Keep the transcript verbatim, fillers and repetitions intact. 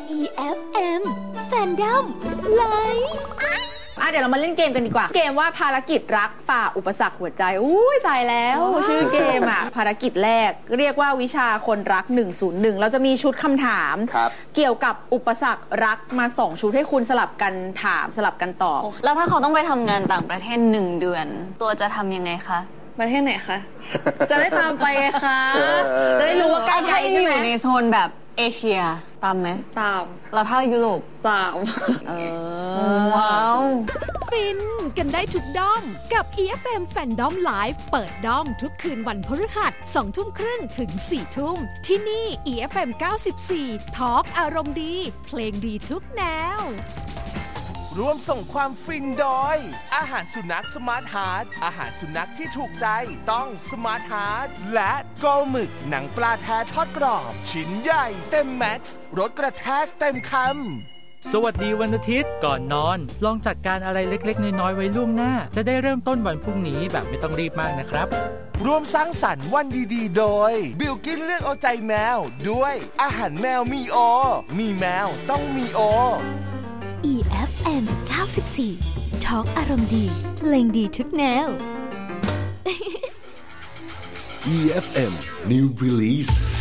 อี เอฟ เอ็ม Fandom Live อ่ะเดี๋ยวเรามาเล่นเกมกันดีกว่าเกมว่าภารกิจรักฝ่าอุปสรรคหัวใจอุ้ยตายแล้วชื่อเกมอ่ะภารกิจแรกเรียกว่าวิชาคนรักหนึ่งศูนย์หนึ่งเราจะมีชุดคำถามเกี่ยวกับอุปสรรครักมาสองชุดให้คุณสลับกันถามสลับกันตอบแล้วถ้าเขาต้องไปทำงานต่างประเทศหนึ่งเดือนตัวจะทำยังไงคะประเทศไหนคะจะได้ตามไปไงคะจะได้รู้ว่าใกล้ใครใช่ไหมอยู่ในโซนแบบเอเชียตามไหมตามแล้วถ้ายุโรปตามเออว้าวฟินกันได้ทุกด้อมกับ อี เอฟ เอ็ม Fandom Live เปิดด้อมทุกคืนวันพฤหัสสองทุ่มครึ่งถึงสี่ทุ่มที่นี่ อี เอฟ เอ็ม เก้าสิบสี่ Talk อารมณ์ดีเพลงดีทุกแนวร่วมส่งความฟินโดยอาหารสุนัขสมาร์ทฮาร์ทอาหารสุนัขที่ถูกใจต้องสมาร์ทฮาร์ทและโกหมึกหนังปลาแท้ทอดกรอบชิ้นใหญ่เต็มแม็กซ์รสกระแทกเต็มคำสวัสดีวันอาทิตย์ก่อนนอนลองจัดการอะไรเล็กๆน้อยๆไว้ล่วงหน้าจะได้เริ่มต้นวันพรุ่งนี้แบบไม่ต้องรีบมากนะครับร่วมสร้างสรรค์วันดีๆโดยบิลกิ้นเลือกเอาใจแมวด้วยอาหารแมวมีโอมีแมวต้องมีโออี เอฟ เอ็ม เก้าสิบสี่ Talk อารมณ์ดีเพลงดีทุกแนวอี เอฟ เอ็ม New Release